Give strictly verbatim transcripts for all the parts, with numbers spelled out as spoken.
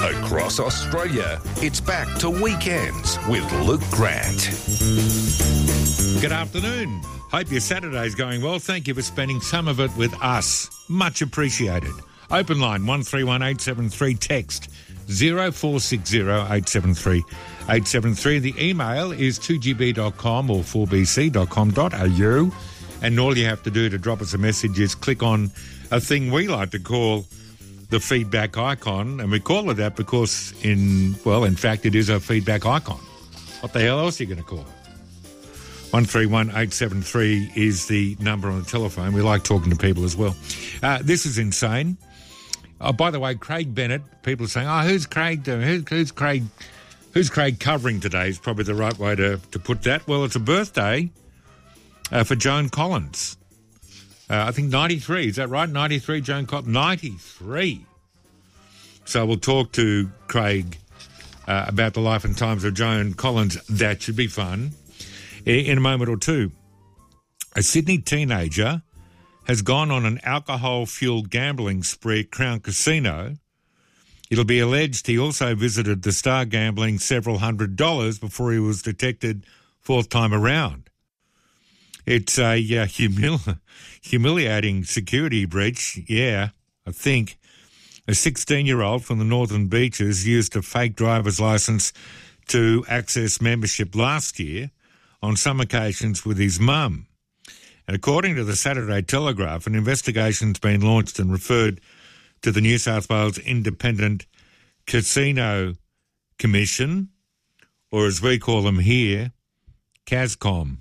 Across Australia, it's back to Weekends with Luke Grant. Good afternoon. Hope your Saturday's going well. Thank you for spending some of it with us. Much appreciated. Open line one three one eight seven three, text zero four six zero eight seven three eight seven three. The email is two g b dot com or four b c dot com dot a u, and all you have to do to drop us a message is click on a thing we like to call the feedback icon, and we call it that because in, well, in fact, it is a feedback icon. What the hell else are you going to call it? one three one eight seven three is the number on the telephone. We like talking to people as well. Uh, this is insane. Oh, by the way, Craig Bennett, people are saying, oh, who's Craig doing? Who's, who's Craig Who's Craig covering today is probably the right way to, to put that. Well, it's a birthday uh, for Joan Collins. Uh, I think ninety-three, is that right? ninety-three, Joan Collins, ninety-three. So we'll talk to Craig uh, about the life and times of Joan Collins. That should be fun. In a moment or two, a Sydney teenager has gone on an alcohol-fuelled gambling spree at Crown Casino. It'll be alleged he also visited the Star gambling several hundred dollars before he was detected fourth time around. It's a uh, humili- humiliating security breach, yeah, I think. A sixteen-year-old from the Northern Beaches used a fake driver's licence to access membership last year, on some occasions with his mum. And according to the Saturday Telegraph, an investigation's been launched and referred to the New South Wales Independent Casino Commission, or as we call them here, CASCOM.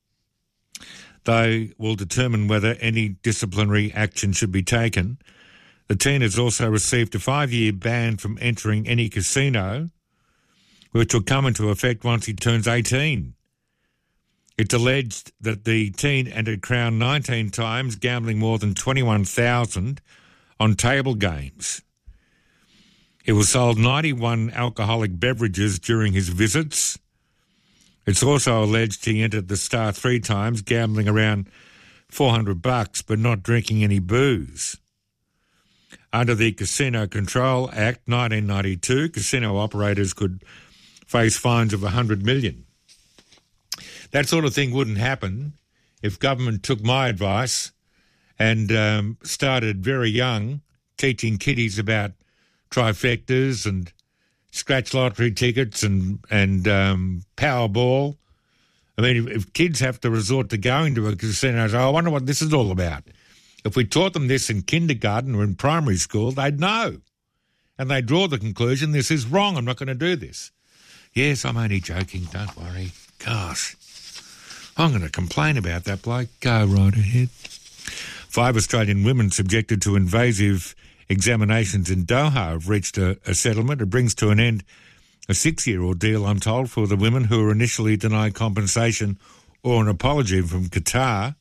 They will determine whether any disciplinary action should be taken. The teen has also received a five-year ban from entering any casino, which will come into effect once he turns eighteen. It's alleged that the teen entered Crown nineteen times, gambling more than twenty-one thousand on table games. He was sold ninety-one alcoholic beverages during his visits. It's also alleged he entered the Star three times, gambling around four hundred bucks, but not drinking any booze. Under the Casino Control Act nineteen ninety-two, casino operators could face fines of one hundred million dollars. That sort of thing wouldn't happen if government took my advice and um, started very young teaching kiddies about trifectas and scratch lottery tickets and, and um, Powerball. I mean, if, if kids have to resort to going to a casino, say, oh, I wonder what this is all about. If we taught them this in kindergarten or in primary school, they'd know. And they'd draw the conclusion, this is wrong, I'm not going to do this. Yes, I'm only joking, don't worry. Gosh, I'm going to complain about that bloke. Go right ahead. Five Australian women subjected to invasive examinations in Doha have reached a, a settlement. It brings to an end a six-year ordeal, I'm told, for the women who were initially denied compensation or an apology from Qatar.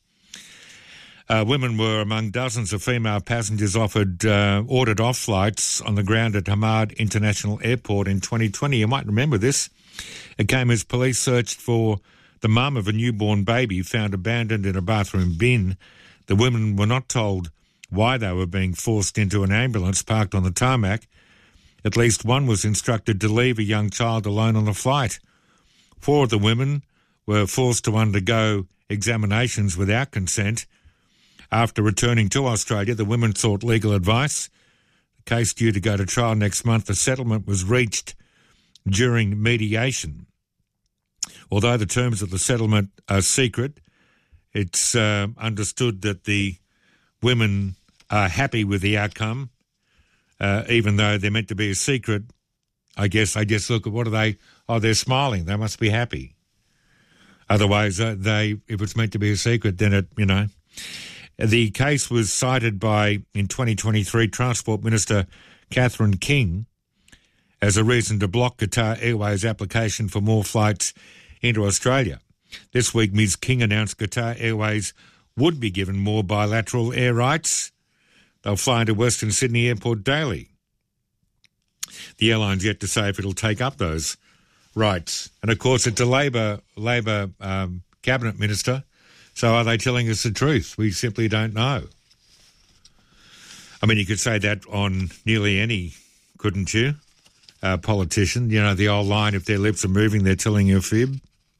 Uh, women were among dozens of female passengers offered uh, ordered off flights on the ground at Hamad International Airport in twenty twenty. You might remember this. It came as police searched for the mum of a newborn baby found abandoned in a bathroom bin. The women were not told why they were being forced into an ambulance parked on the tarmac. At least one was instructed to leave a young child alone on the flight. Four of the women were forced to undergo examinations without consent. After returning to Australia, the women sought legal advice. The case due to go to trial next month. The settlement was reached during mediation. Although the terms of the settlement are secret, it's uh, understood that the women are happy with the outcome, uh, even though they're meant to be a secret. I guess they just look at what are they? Oh, they're smiling. They must be happy. Otherwise, uh, they if it's meant to be a secret, then it, you know. The case was cited by, in twenty twenty-three, Transport Minister Catherine King as a reason to block Qatar Airways' application for more flights into Australia. This week, Miz King announced Qatar Airways would be given more bilateral air rights. They'll fly into Western Sydney Airport daily. The airline's yet to say if it'll take up those rights. And, of course, it's a Labor, Labor um, cabinet minister. So are they telling us the truth? We simply don't know. I mean, you could say that on nearly any, couldn't you? uh, politician. You know, the old line, if their lips are moving, they're telling you a fib.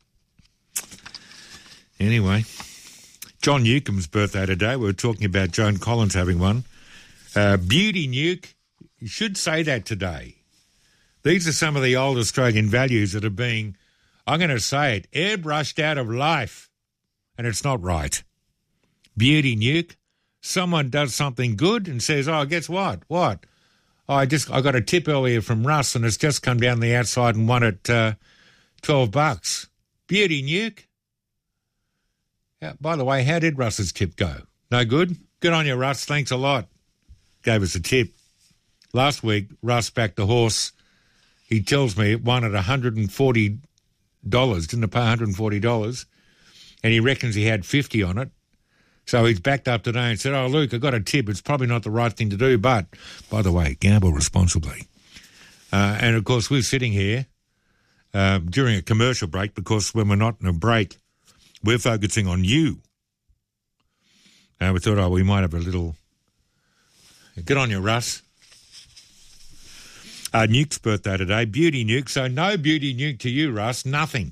Anyway, John Newcomb's birthday today. We were talking about Joan Collins having one. Uh, Beauty Nuke, you should say that today. These are some of the old Australian values that are being, I'm going to say it, airbrushed out of life. And it's not right. Beauty Nuke, someone does something good and says, oh, guess what? What? Oh, I just I got a tip earlier from Russ and it's just come down the outside and won it uh, twelve bucks. Beauty Nuke. Yeah, by the way, how did Russ's tip go? No good? Good on you, Russ. Thanks a lot. Gave us a tip. Last week, Russ backed the horse. He tells me it won at one hundred forty dollars. Didn't it pay one hundred forty dollars? And he reckons he had fifty on it. So he's backed up today and said, oh, Luke, I got a tip. It's probably not the right thing to do, but, by the way, gamble responsibly. Uh, and, of course, we're sitting here uh, during a commercial break because when we're not in a break, we're focusing on you. And we thought, oh, we might have a little... Good on you, Russ. Uh, Nuke's birthday today, Beauty Nuke. So no Beauty Nuke to you, Russ, nothing.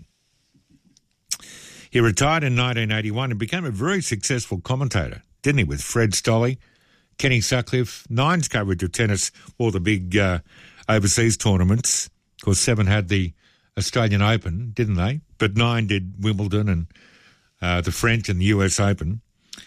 He retired in nineteen eighty-one and became a very successful commentator, didn't he, with Fred Stolley, Kenny Sutcliffe, Nine's coverage of tennis, all the big uh, overseas tournaments. Of course, Seven had the Australian Open, didn't they? But Nine did Wimbledon and uh, the French and the U S Open.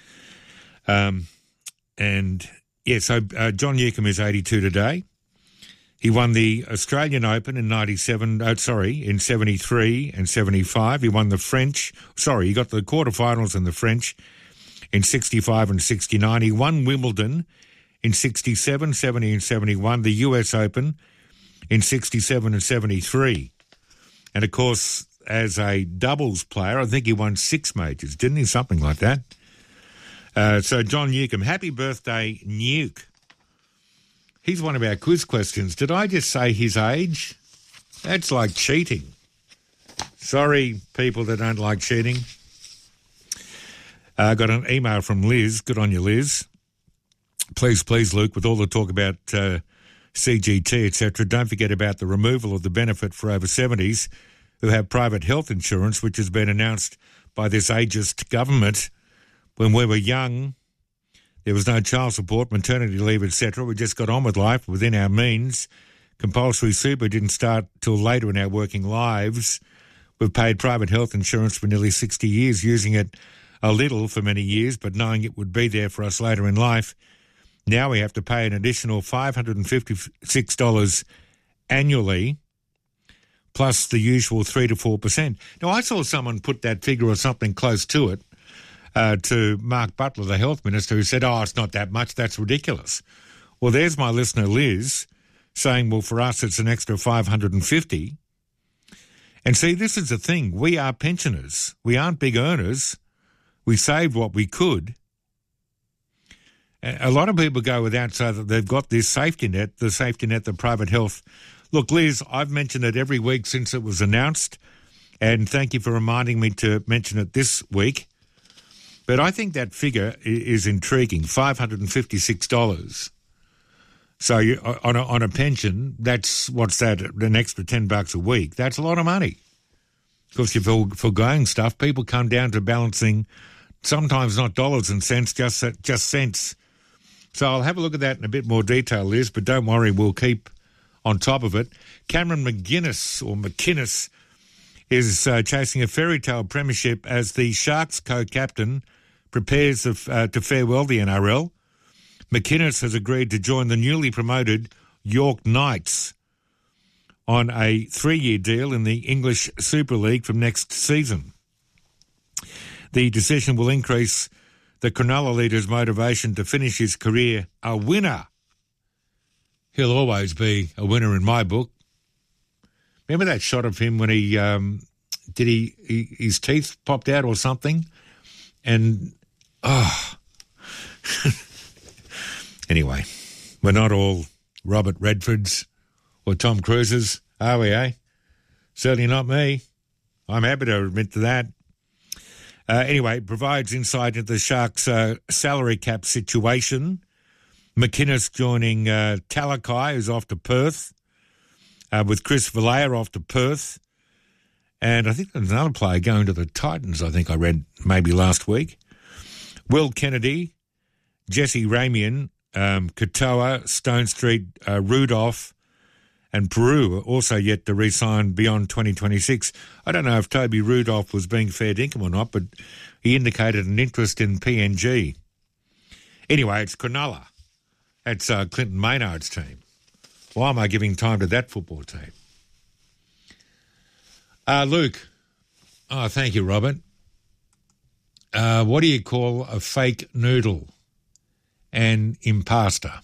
Um, and, yeah, so uh, John Newcombe is eighty-two today. He won the Australian Open in ninety-seven, oh, sorry, in seventy-three and seventy-five. He won the French, sorry, he got the quarterfinals in the French in sixty-five and sixty-nine. He won Wimbledon in sixty-seven, seventy and seventy-one, the U S Open in sixty-seven and seventy-three. And, of course, as a doubles player, I think he won six majors, didn't he? Something like that. Uh, so, John Newcombe, happy birthday, Nuke. He's one of our quiz questions. Did I just say his age? That's like cheating. Sorry, people that don't like cheating. I uh, got an email from Liz. Good on you, Liz. Please, please, Luke, with all the talk about uh, C G T, et cetera, don't forget about the removal of the benefit for over seventies who have private health insurance, which has been announced by this ageist government. When we were young, there was no child support, maternity leave, et cetera. We just got on with life within our means. Compulsory super didn't start till later in our working lives. We've paid private health insurance for nearly sixty years, using it a little for many years, but knowing it would be there for us later in life. Now we have to pay an additional five hundred fifty-six dollars annually, plus the usual three to four percent. Now, I saw someone put that figure or something close to it, Uh, to Mark Butler, the health minister, who said, oh, it's not that much, that's ridiculous. Well, there's my listener, Liz, saying, well, for us, it's an extra five hundred fifty. And see, this is the thing. We are pensioners. We aren't big earners. We saved what we could. A lot of people go without so that they've got this safety net, the safety net, the private health. Look, Liz, I've mentioned it every week since it was announced, and thank you for reminding me to mention it this week. But I think that figure is intriguing, five hundred fifty-six dollars. So you, on, a, on a pension, that's, what's that, an extra ten bucks a week. That's a lot of money. Of course, if you're foregoing stuff, people come down to balancing, sometimes not dollars and cents, just just cents. So I'll have a look at that in a bit more detail, Liz, but don't worry, we'll keep on top of it. Cameron McGuinness, or McInnes, is uh, chasing a fairy tale premiership as the Sharks co-captain prepares uh, to farewell the N R L. McInnes has agreed to join the newly promoted York Knights on a three-year deal in the English Super League from next season. The decision will increase the Cronulla leader's motivation to finish his career a winner. He'll always be a winner in my book. Remember that shot of him when he, um, did he, he, his teeth popped out or something? And, oh. Anyway, we're not all Robert Redfords or Tom Cruises, are we, eh? Certainly not me. I'm happy to admit to that. Uh, anyway, it provides insight into the Sharks' uh, salary cap situation. McInnes joining uh, Talakai, who's off to Perth. uh, with Chris Vallejo off to Perth. And I think there's another player going to the Titans, I think I read maybe last week. Will Kennedy, Jesse Ramian, um, Katoa, Stone Street, uh, Rudolph, and Peru are also yet to re-sign beyond twenty twenty-six. I don't know if Toby Rudolph was being fair dinkum or not, but he indicated an interest in P N G. Anyway, it's Cronulla. That's uh, Clinton Maynard's team. Why am I giving time to that football team? Uh, Luke. Oh, thank you, Robert. Uh, what do you call a fake noodle? An impasta.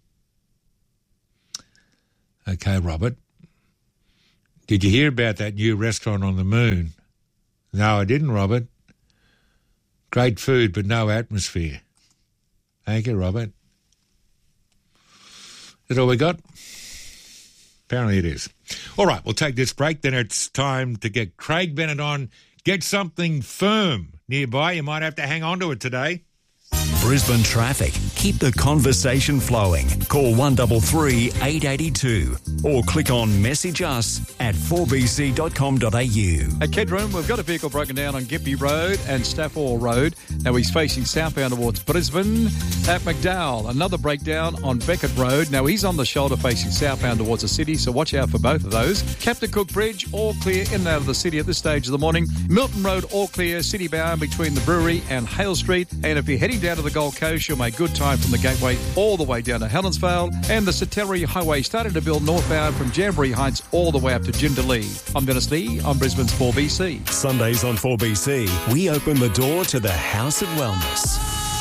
Okay, Robert. Did you hear about that new restaurant on the moon? No, I didn't, Robert. Great food, but no atmosphere. Thank you, Robert. Is that all we got? Apparently it is. All right, we'll take this break. Then it's time to get Craig Bennett on. Get something firm nearby. You might have to hang on to it today. Brisbane traffic. Keep the conversation flowing. Call one three three, eight eight two or click on message us at four b c dot com dot a u. At Kedron, we've got a vehicle broken down on Gympie Road and Stafford Road. Now he's facing southbound towards Brisbane. At McDowell, another breakdown on Beckett Road. Now he's on the shoulder facing southbound towards the city, so watch out for both of those. Captain Cook Bridge, all clear in and out of the city at this stage of the morning. Milton Road, all clear, city bound between the brewery and Hale Street. And if you're heading down to the Gold Coast, you'll make good time from the Gateway all the way down to Helensvale, and the Satellite Highway started to build northbound from Jamboree Heights all the way up to Jindalee. I'm Dennis Lee on Brisbane's four B C. Sundays on four B C, we open the door to the House of Wellness.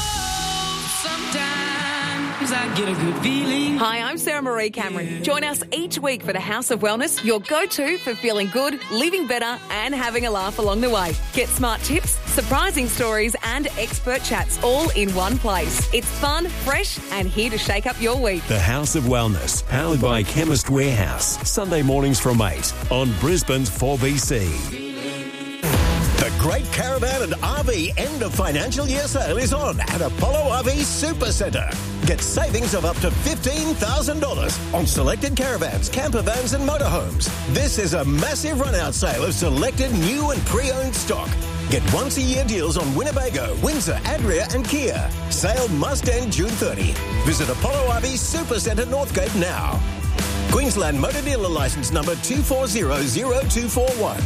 Sometimes I get a good feeling. Hi, I'm Sarah Marie Cameron. Join us each week for the House of Wellness, your go-to for feeling good, living better, and having a laugh along the way. Get smart tips, surprising stories, and expert chats all in one place. It's fun, fresh, and here to shake up your week. The House of Wellness, powered by Chemist Warehouse. Sunday mornings from eight on Brisbane's four B C. The Great Caravan and R V end of financial year sale is on at Apollo R V Supercentre. Get savings of up to fifteen thousand dollars on selected caravans, camper vans and motorhomes. This is a massive run-out sale of selected new and pre-owned stock. Get once-a-year deals on Winnebago, Windsor, Adria and Kia. Sale must end June thirtieth. Visit Apollo R V Supercentre Northgate now. Queensland Motor Dealer Licence number two four zero zero two four one.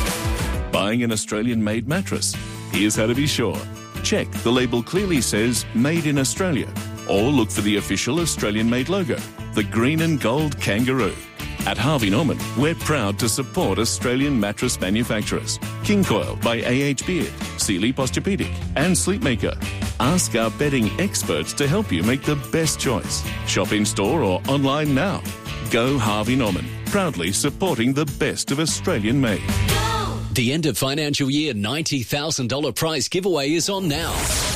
Buying an Australian-made mattress? Here's how to be sure. Check the label clearly says Made in Australia, or look for the official Australian-made logo, the green and gold kangaroo. At Harvey Norman, we're proud to support Australian mattress manufacturers. King Coil by A H Beard, Sealy Posturepedic and Sleepmaker. Ask our bedding experts to help you make the best choice. Shop in-store or online now. Go Harvey Norman, proudly supporting the best of Australian-made. The end of financial year ninety thousand dollars prize giveaway is on now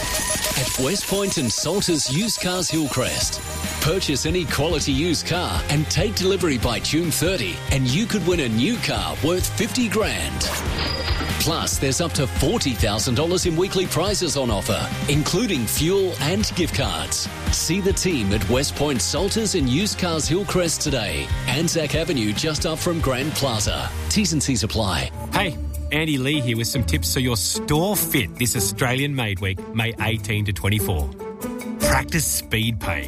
at West Point and Salters Used Cars Hillcrest. Purchase any quality used car and take delivery by June thirtieth, and you could win a new car worth fifty grand. Plus, there's up to forty thousand dollars in weekly prizes on offer, including fuel and gift cards. See the team at West Point Salters and Used Cars Hillcrest today. Anzac Avenue just up from Grand Plaza. T's and C's apply. Hey, Andy Lee here with some tips so you're store fit this Australian Made Week, May eighteenth to twenty-four. Practice speed pay.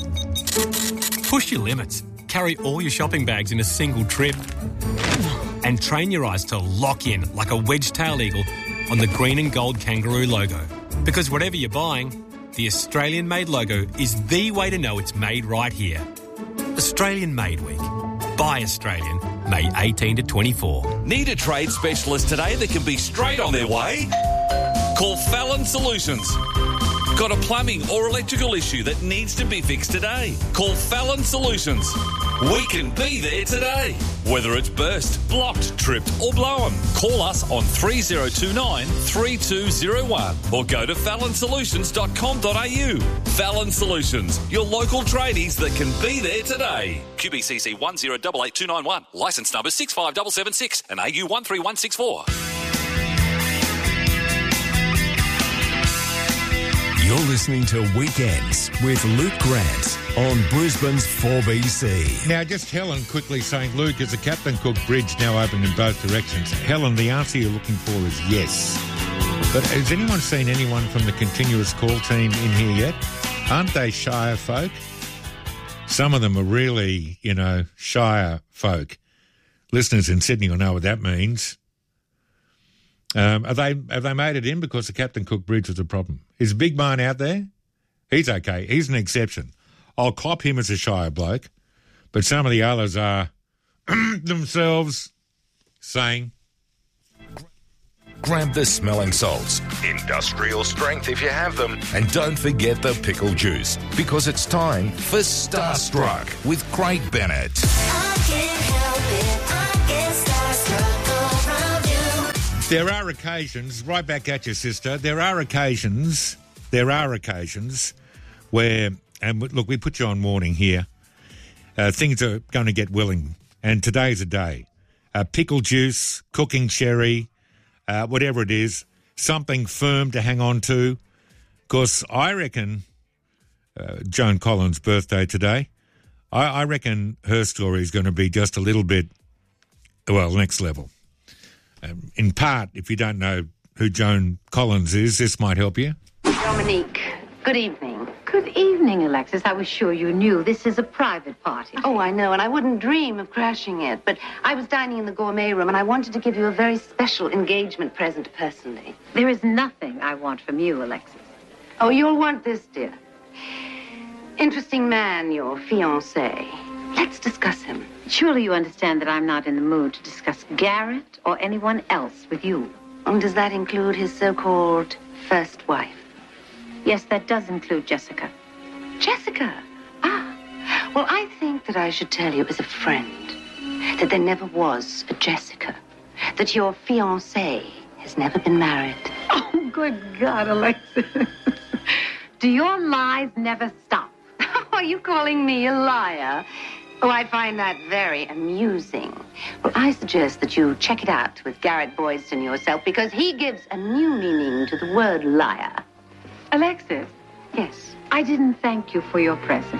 Push your limits. Carry all your shopping bags in a single trip. And train your eyes to lock in like a wedge-tailed eagle on the green and gold kangaroo logo. Because whatever you're buying, the Australian Made logo is the way to know it's made right here. Australian Made Week. Buy Australian, May eighteenth to twenty-four. Need a trade specialist today that can be straight on their way? Call Fallon Solutions. Got a plumbing or electrical issue that needs to be fixed today? Call Fallon Solutions. We can be there today. Whether it's burst, blocked, tripped or blown, call us on three oh two nine, three two oh one or go to fallon solutions dot com dot a u. Fallon Solutions, your local tradies that can be there today. Q B C C one zero eight eight two nine one, licence number six five seven seven six and A U one three one six four. You're listening to Weekends with Luke Grant on Brisbane's four B C. Now, just Helen quickly saying, Luke, is the Captain Cook Bridge now open in both directions? Helen, the answer you're looking for is yes. But has anyone seen anyone from the continuous call team in here yet? Aren't they shire folk? Some of them are really, you know, shire folk. Listeners in Sydney will know what that means. Um, are they have they made it in because the Captain Cook Bridge was a problem? Is Big Man out there? He's okay. He's an exception. I'll cop him as a shire bloke, but some of the others are themselves saying, Grab the smelling salts, industrial strength if you have them, and don't forget the pickle juice, because it's time for Starstruck with Craig Bennett. I can't help it, I get starstruck around you. There are occasions, right back at you, sister, there are occasions, there are occasions where, and look, we put you on warning here, uh, things are going to get willing, and today's a day. Uh, pickle juice, cooking sherry, uh, whatever it is, something firm to hang on to. Because I reckon, uh, Joan Collins' birthday today, I, I reckon her story is going to be just a little bit, well, next level. Um, in part, if you don't know who Joan Collins is, this might help you. Dominique, good evening. Good evening, Alexis. I was sure you knew this is a private party. Oh, I know, and I wouldn't dream of crashing it. But I was dining in the gourmet room, and I wanted to give you a very special engagement present personally. There is nothing I want from you, Alexis. Oh, you'll want this, dear. Interesting man, your fiancé. Let's discuss him. Surely you understand that I'm not in the mood to discuss Garrett or anyone else with you. And does that include his so-called first wife? Yes, that does include Jessica. Jessica? Ah. Well, I think that I should tell you as a friend that there never was a Jessica. That your fiancé has never been married. Oh, good God, Alexis. Do your lies never stop? Are you calling me a liar? Oh, I find that very amusing. Well, I suggest that you check it out with Garrett Boyston yourself, because he gives a new meaning to the word liar. Alexis? Yes? I didn't thank you for your present.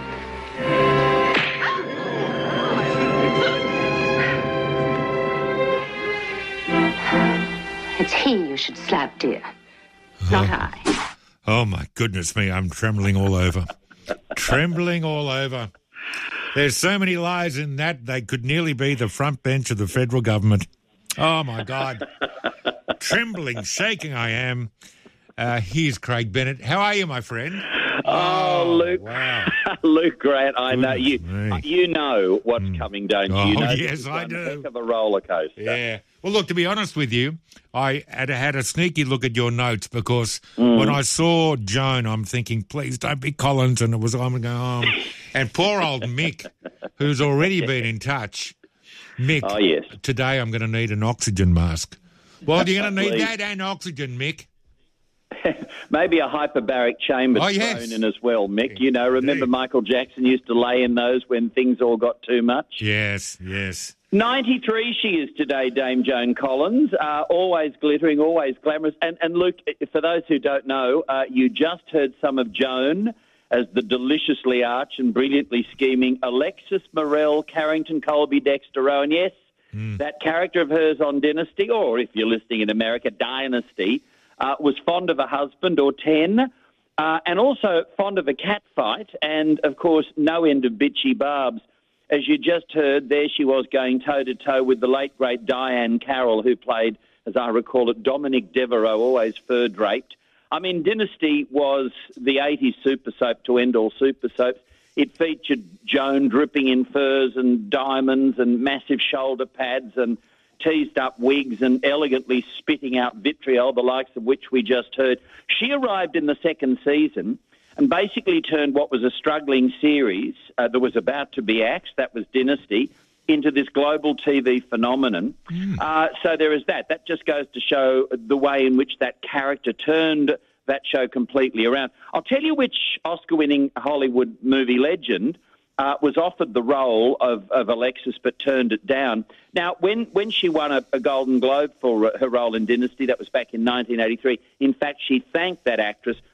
It's he you should slap, dear. Not oh. I. Oh, my goodness me, I'm trembling all over. Trembling all over. There's so many lies in that, they could nearly be the front bench of the federal government. Oh, my God. Trembling, shaking I am. Uh, here's Craig Bennett. How are you, my friend? Oh, Oh, Luke, wow. Luke Grant, I know you. me. You know what's coming, don't you? Oh, you know yes, this is I one do. Heck of a roller coaster. Yeah. Well, look, to be honest with you, I had, had a sneaky look at your notes because when I saw Joan, I'm thinking, please don't be Collins, and it was I'm going, oh. And poor old Mick, who's already been in touch. Mick, Oh, yes. today I'm going to need an oxygen mask. Well, you're going to need Please. that and oxygen, Mick. Maybe a hyperbaric chamber Oh, thrown yes. in as well, Mick. You know, remember Michael Jackson used to lay in those when things all got too much? Yes, yes. ninety-three she is today, Dame Joan Collins. Uh, always glittering, always glamorous. And, and Luke, for those who don't know, uh, you just heard some of Joan as the deliciously arch and brilliantly scheming Alexis Morel, Carrington Colby, Dexter Rowan. Yes, Mm. that character of hers on Dynasty, or if you're listening in America, Dynasty, uh, was fond of a husband or ten, uh, and also fond of a cat fight, and, of course, no end of bitchy barbs. As you just heard, there she was going toe-to-toe with the late, great Diane Carroll, who played, as I recall it, Dominique Devereaux, always fur-draped. I mean, Dynasty was the eighties super soap to end all super soaps. It featured Joan dripping in furs and diamonds and massive shoulder pads and teased-up wigs and elegantly spitting out vitriol, the likes of which we just heard. She arrived in the second season and basically turned what was a struggling series uh, that was about to be axed, that was Dynasty, into this global T V phenomenon. Mm. Uh, so there is that. That just goes to show the way in which that character turned that show completely around. I'll tell you which Oscar-winning Hollywood movie legend uh, was offered the role of, of Alexis but turned it down. Now, when, when she won a, a Golden Globe for her role in Dynasty, that was back in nineteen eighty-three, in fact, she thanked that actress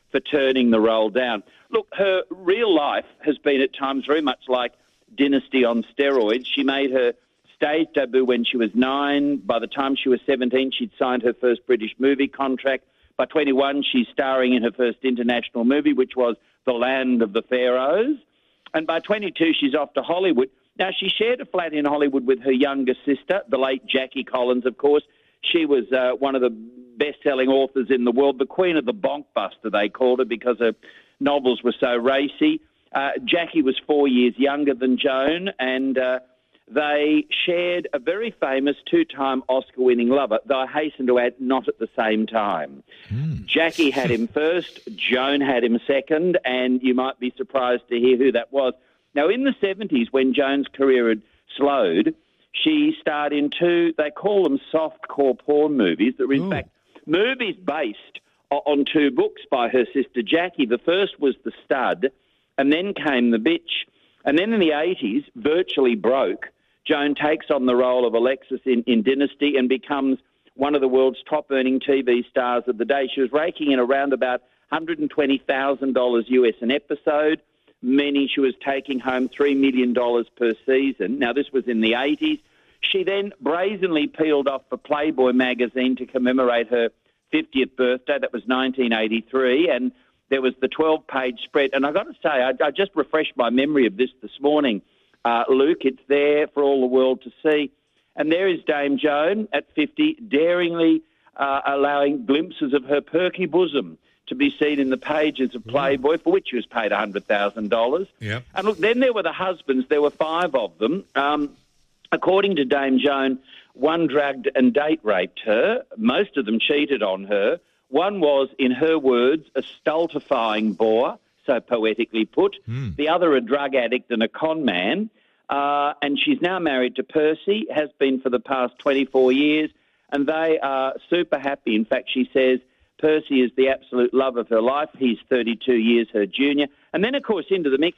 for turning the role down. Look, her real life has been at times very much like Dynasty on steroids. She made her stage debut when she was nine. By the time she was seventeen, she'd signed her first British movie contract. By twenty-one, she's starring in her first international movie, which was The Land of the Pharaohs. And by twenty-two, she's off to Hollywood. Now, she shared a flat in Hollywood with her younger sister, the late Jackie Collins, of course. She was uh, one of the best-selling authors in the world, the queen of the bonkbuster, they called her, because her novels were so racy. Uh, Jackie was four years younger than Joan, and uh, they shared a very famous two-time Oscar-winning lover, though I hasten to add, not at the same time. Mm. Jackie had him first, Joan had him second, and you might be surprised to hear who that was. Now, in the seventies, when Joan's career had slowed, she starred in two, they call them soft-core porn movies, that were in Ooh. fact movies based on two books by her sister Jackie. The first was The Stud, and then came The Bitch. And then in the eighties, Virtually Broke, Joan takes on the role of Alexis in, in Dynasty and becomes one of the world's top-earning T V stars of the day. She was raking in around about one hundred twenty thousand dollars U S an episode. Many, she was taking home three million dollars per season. Now, this was in the eighties. She then brazenly peeled off for Playboy magazine to commemorate her fiftieth birthday. That was nineteen eighty-three, and there was the twelve-page spread. And I've got to say, I, I just refreshed my memory of this this morning, uh, Luke. It's there for all the world to see. And there is Dame Joan at fifty, daringly uh, allowing glimpses of her perky bosom to be seen in the pages of Playboy, for which she was paid one hundred thousand dollars. Yep. And look, then there were the husbands. There were five of them. Um, according to Dame Joan, one drugged and date raped her. Most of them cheated on her. One was, in her words, a stultifying bore, so poetically put. Mm. The other a drug addict and a con man. Uh, and she's now married to Percy, has been for the past twenty-four years, and they are super happy. In fact, she says, Percy is the absolute love of her life. He's thirty-two years her junior. And then, of course, into the mix,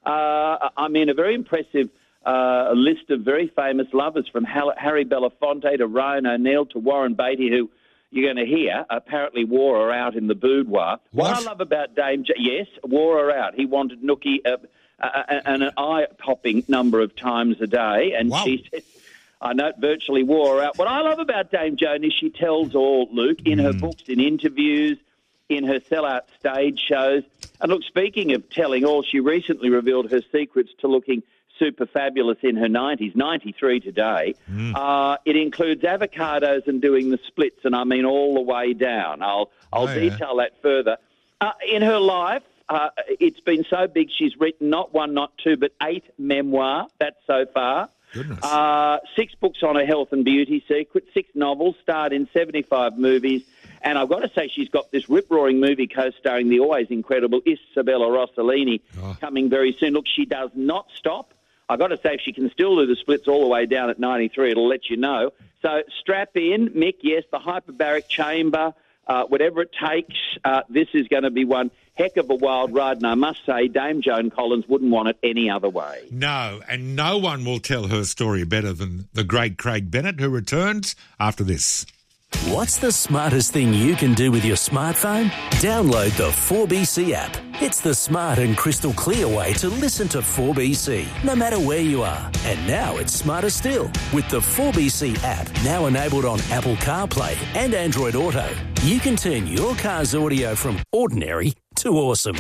uh, I mean, a very impressive uh, list of very famous lovers, from Harry Belafonte to Ryan O'Neill to Warren Beatty, who you're going to hear apparently wore her out in the boudoir. What, what I love about Dame J- yes, wore her out. He wanted Nookie uh, uh, an eye-popping number of times a day, and wow. she said, I know it virtually wore her out. What I love about Dame Joan is she tells all, Luke, in mm. her books, in interviews, in her sellout stage shows. And look, speaking of telling all, she recently revealed her secrets to looking super fabulous in her nineties, ninety-three today. Mm. Uh, it includes avocados and doing the splits, and I mean all the way down. I'll I'll oh, detail yeah. that further. Uh, in her life, uh, it's been so big, she's written not one, not two, but eight memoirs. That's so far. Goodness. Uh, six books on her health and beauty secrets, six novels, starred in seventy-five movies, and I've got to say she's got this rip-roaring movie co-starring the always incredible Isabella Rossellini oh. coming very soon. Look, she does not stop. I've got to say, if she can still do the splits all the way down at ninety-three, it'll let you know. So strap in, Mick, yes, the hyperbaric chamber, uh, whatever it takes, uh, this is going to be one heck of a wild ride, and I must say, Dame Joan Collins wouldn't want it any other way. No, and no one will tell her story better than the great Craig Bennett, who returns after this. What's the smartest thing you can do with your smartphone? Download the four B C app. It's the smart and crystal clear way to listen to four B C, no matter where you are. And now it's smarter still. With the four B C app, now enabled on Apple CarPlay and Android Auto, you can turn your car's audio from ordinary to awesome.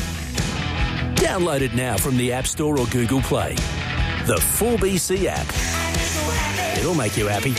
Download it now from the App Store or Google Play. The four B C app. It'll make you happy.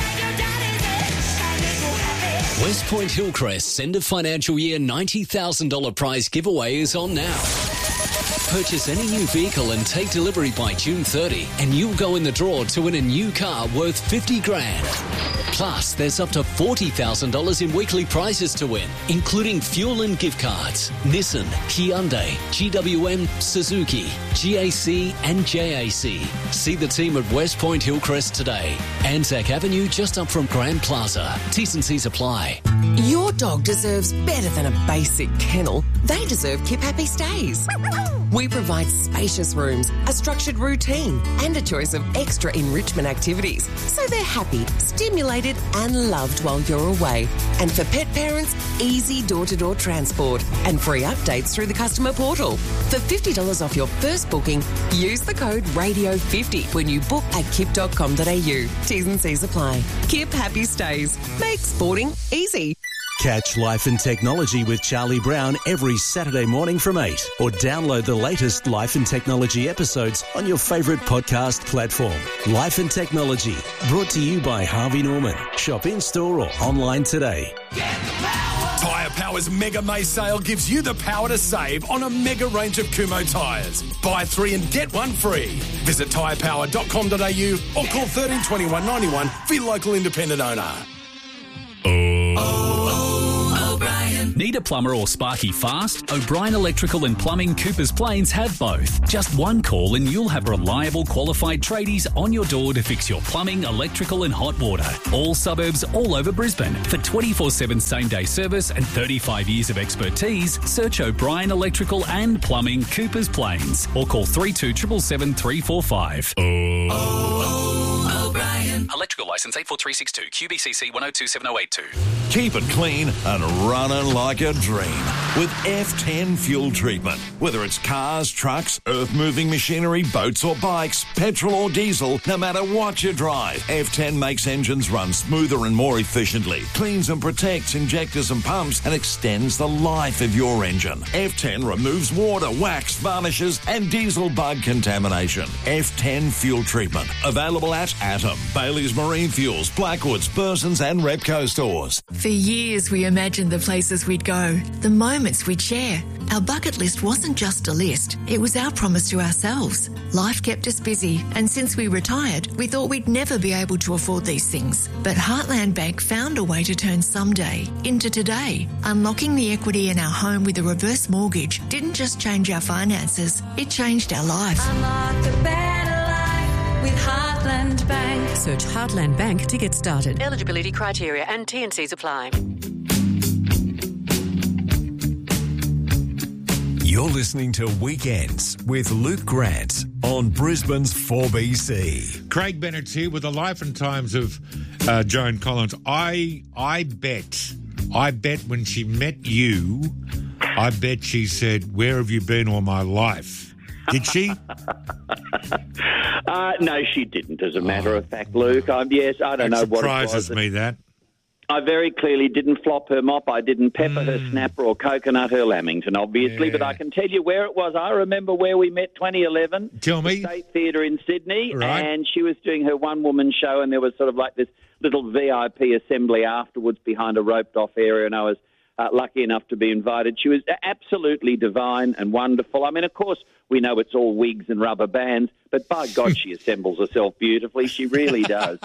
West Point Hillcrest's end of financial year ninety thousand dollars prize giveaway is on now. Purchase any new vehicle and take delivery by June thirtieth, and you'll go in the draw to win a new car worth fifty grand. Plus, there's up to forty thousand dollars in weekly prizes to win, including fuel and gift cards. Nissan, Hyundai, G W M, Suzuki, G A C and J A C. See the team at West Point Hillcrest today. Anzac Avenue, just up from Grand Plaza. T's and C's apply. Your dog deserves better than a basic kennel. They deserve Kip Happy Stays. We provide spacious rooms, a structured routine, and a choice of extra enrichment activities, so they're happy, stimulated, and loved while you're away. And for pet parents, easy door-to-door transport and free updates through the customer portal. For fifty dollars off your first booking, use the code radio fifty when you book at kip dot com dot a u. T's and C's apply. Kip Happy Stays. Make sporting easy. Catch Life and Technology with Charlie Brown every Saturday morning from eight, or download the latest Life and Technology episodes on your favourite podcast platform. Life and Technology, brought to you by Harvey Norman. Shop in-store or online today. Tyre Power's Mega May sale gives you the power to save on a mega range of Kumho tyres. Buy three and get one free. Visit tyre power dot com dot a u or call one three two one, nine one for your local independent owner. Need a plumber or sparky fast? O'Brien Electrical and Plumbing Coopers Plains have both. Just one call and you'll have reliable qualified tradies on your door to fix your plumbing, electrical and hot water. All suburbs all over Brisbane. For twenty-four seven same day service and thirty-five years of expertise, search O'Brien Electrical and Plumbing Coopers Plains or call three two seven seven, three four five. O'Brien. Electrical licence eight four three six two, Q B C C one oh two seven oh eight two. Keep it clean and running like a dream with F ten fuel treatment. Whether it's cars, trucks, earth-moving machinery, boats or bikes, petrol or diesel, no matter what you drive, F ten makes engines run smoother and more efficiently, cleans and protects injectors and pumps, and extends the life of your engine. F ten removes water, wax, varnishes, and diesel bug contamination. F ten fuel treatment. Available at Atom, Bailey's Marine Fuels, Blackwoods, Burson's and Repco stores. For years, we imagined the places we'd go, the moments we'd share. Our bucket list wasn't just a list, it was our promise to ourselves. Life kept us busy, and since we retired, we thought we'd never be able to afford these things. But Heartland Bank found a way to turn someday into today. Unlocking the equity in our home with a reverse mortgage didn't just change our finances, it changed our life. Unlock a better life with Heartland Bank. Search Heartland Bank to get started. Eligibility criteria and T and Cs apply. You're listening to Weekends with Luke Grant on Brisbane's four B C. Craig Bennett's here with the life and times of uh, Joan Collins. I I bet, I bet when she met you, I bet she said, "Where have you been all my life?" Did she? uh, no, she didn't, as a matter oh. of fact, Luke. Um, yes, I don't that know what it was. surprises me, that. I very clearly didn't flop her mop. I didn't pepper mm. her snapper or coconut her Lamington, obviously. Yeah. But I can tell you where it was. I remember where we met twenty eleven. Tell me. The State Theatre in Sydney. Right. And she was doing her one-woman show, and there was sort of like this little V I P assembly afterwards behind a roped-off area, and I was uh, lucky enough to be invited. She was absolutely divine and wonderful. I mean, of course, we know it's all wigs and rubber bands, but by God, she assembles herself beautifully. She really does.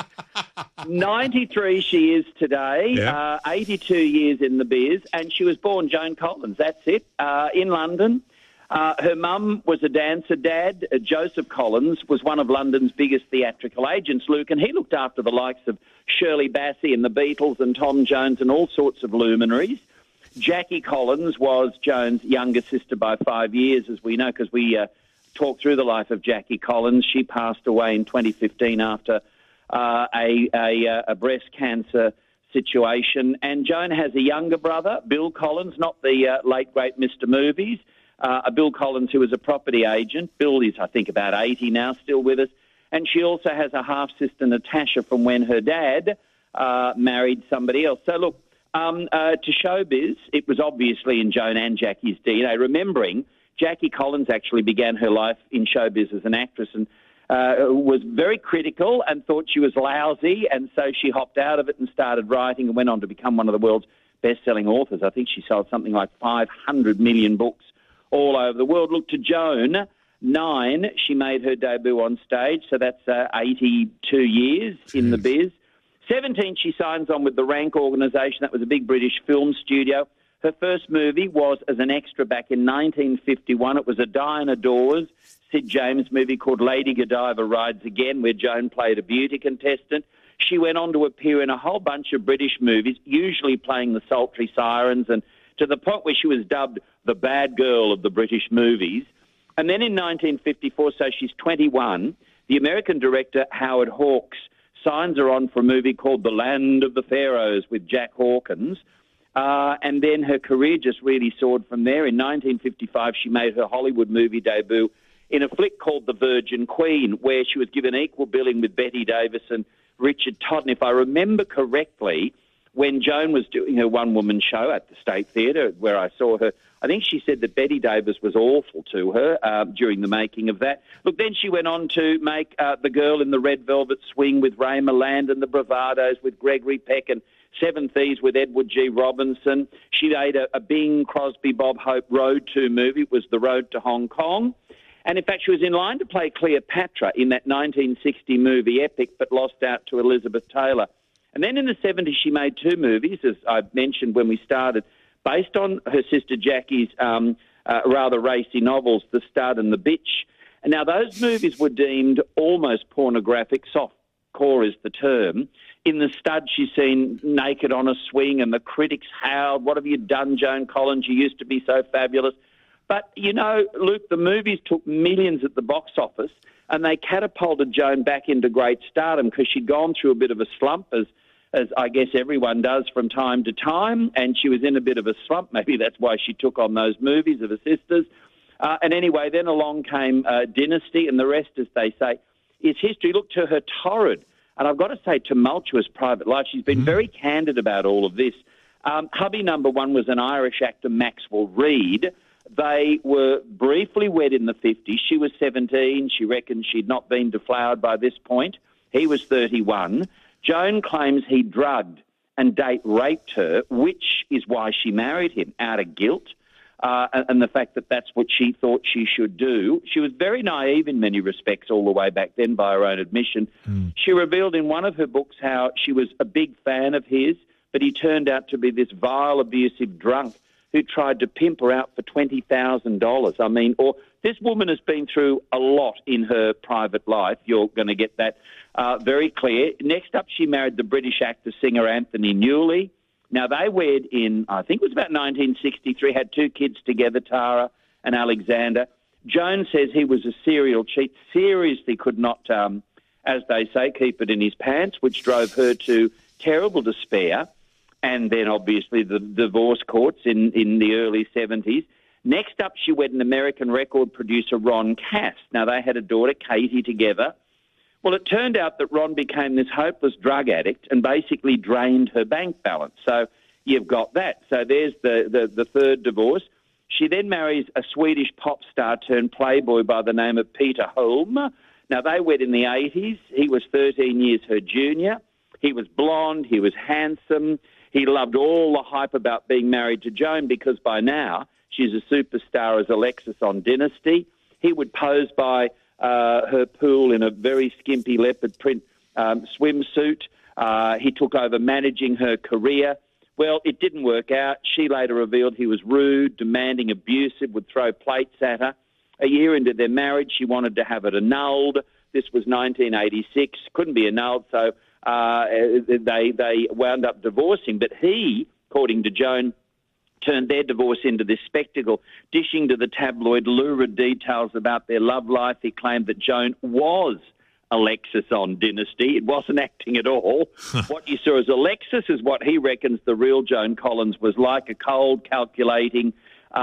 ninety-three she is today, yeah. uh, eighty-two years in the biz, and she was born Joan Collins, that's it, uh, in London. Uh, her mum was a dancer. Dad, uh, Joseph Collins, was one of London's biggest theatrical agents, Luke, and he looked after the likes of Shirley Bassey and the Beatles and Tom Jones and all sorts of luminaries. Jackie Collins was Joan's younger sister by five years, as we know, because we uh, talked through the life of Jackie Collins. She passed away in twenty fifteen after uh, a, a, a breast cancer situation. And Joan has a younger brother, Bill Collins, not the uh, late, great Mister Movies, uh, a Bill Collins who was a property agent. Bill is, I think, about eighty now, still with us. And she also has a half-sister, Natasha, from when her dad uh, married somebody else. So, look, Um, uh, to showbiz, it was obviously in Joan and Jackie's D N A, remembering Jackie Collins actually began her life in showbiz as an actress and uh, was very critical and thought she was lousy, and so she hopped out of it and started writing and went on to become one of the world's best-selling authors. I think she sold something like five hundred million books all over the world. Look, to Joan, nine, she made her debut on stage, so that's uh, eighty-two years Jeez. in the biz. seventeen, she signs on with the Rank organisation. That was a big British film studio. Her first movie was as an extra back in nineteen fifty-one. It was a Diana Dawes, Sid James movie called Lady Godiva Rides Again, where Joan played a beauty contestant. She went on to appear in a whole bunch of British movies, usually playing the sultry sirens, and to the point where she was dubbed the bad girl of the British movies. And then in nineteen fifty-four, so she's twenty-one, the American director Howard Hawks signs her on for a movie called The Land of the Pharaohs with Jack Hawkins. Uh, and then her career just really soared from there. In nineteen fifty-five, she made her Hollywood movie debut in a flick called The Virgin Queen, where she was given equal billing with Bette Davis and Richard Todd. And if I remember correctly, when Joan was doing her one-woman show at the State Theatre, where I saw her, I think she said that Bette Davis was awful to her uh, during the making of that. Look, then she went on to make uh, The Girl in the Red Velvet Swing with Ray Milland and The Bravados with Gregory Peck and Seven Thieves with Edward G. Robinson. She made a, a Bing Crosby, Bob Hope Road to movie. It was The Road to Hong Kong. And in fact, she was in line to play Cleopatra in that nineteen sixty movie Epic, but lost out to Elizabeth Taylor. And then in the seventies, she made two movies, as I mentioned when we started, based on her sister Jackie's um, uh, rather racy novels, The Stud and The Bitch. And now those movies were deemed almost pornographic. Softcore is the term. In The Stud, she's seen naked on a swing, and the critics howled, "What have you done, Joan Collins? You used to be so fabulous." But, you know, Luke, the movies took millions at the box office, and they catapulted Joan back into great stardom because she'd gone through a bit of a slump, as as I guess everyone does from time to time, and she was in a bit of a slump. Maybe that's why she took on those movies of her sisters. Uh, and anyway, then along came uh, Dynasty, and the rest, as they say, is history. Look, to her torrid, and I've got to say tumultuous private life. She's been mm-hmm. very candid about all of this. Um, hubby number one was an Irish actor, Maxwell Reid. They were briefly wed in the fifties. She was seventeen. She reckons she'd not been deflowered by this point. He was thirty-one. Joan claims he drugged and date raped her, which is why she married him, out of guilt, uh, and, and the fact that that's what she thought she should do. She was very naive in many respects all the way back then, by her own admission. Mm. She revealed in one of her books how she was a big fan of his, but he turned out to be this vile, abusive drunk who tried to pimp her out for twenty thousand dollars. I mean, or this woman has been through a lot in her private life. You're going to get that uh, very clear. Next up, she married the British actor-singer Anthony Newley. Now, they wed in, I think it was about nineteen sixty-three, had two kids together, Tara and Alexander. Joan says he was a serial cheat, seriously could not, um, as they say, keep it in his pants, which drove her to terrible despair. And then, obviously, the divorce courts in, in the early seventies. Next up, she wed an American record producer, Ron Cass. Now, they had a daughter, Katie, together. Well, it turned out that Ron became this hopeless drug addict and basically drained her bank balance. So you've got that. So there's the, the, the third divorce. She then marries a Swedish pop star turned playboy by the name of Peter Holm. Now, they wed in the eighties. He was thirteen years her junior. He was blonde. He was handsome. He loved all the hype about being married to Joan because by now she's a superstar as Alexis on Dynasty. He would pose by uh, her pool in a very skimpy leopard print um, swimsuit. Uh, he took over managing her career. Well, it didn't work out. She later revealed he was rude, demanding, abusive, would throw plates at her. A year into their marriage, she wanted to have it annulled. This was nineteen eighty-six. Couldn't be annulled, so Uh, they they wound up divorcing, but he, according to Joan, turned their divorce into this spectacle, dishing to the tabloid lurid details about their love life. He claimed that Joan was Alexis on Dynasty. It wasn't acting at all. What you saw as Alexis is what he reckons the real Joan Collins was like, a cold, calculating